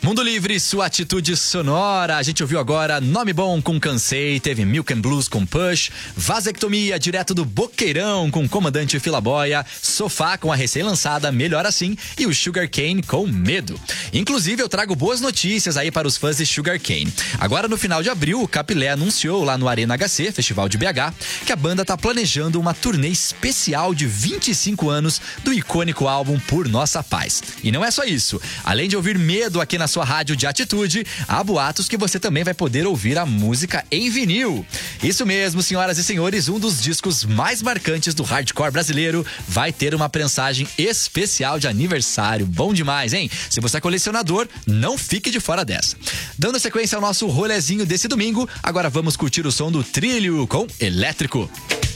Mundo Livre, sua atitude sonora. A gente ouviu agora Nome Bom com Cansei, teve Milk and Blues com Push, Vasectomia direto do Boqueirão com Comandante Filaboia, Sofá com a recém-lançada Melhor Assim e o Sugar Cane com Medo. Inclusive eu trago boas notícias aí para os fãs de Sugar Cane. Agora no final de abril, o Capilé anunciou lá no Arena HC, Festival de BH, que a banda tá planejando uma turnê especial de 25 anos do icônico álbum Por Nossa Paz. E não é só isso. Além de ouvir Medo aqui na sua rádio de atitude, há boatos que você também vai poder ouvir a música em vinil. Isso mesmo, senhoras e senhores, um dos discos mais marcantes do hardcore brasileiro vai ter uma prensagem especial de aniversário. Bom demais, hein? Se você é colecionador, não fique de fora dessa. Dando sequência ao nosso rolezinho desse domingo, agora vamos curtir o som do Trilho com Elétrico.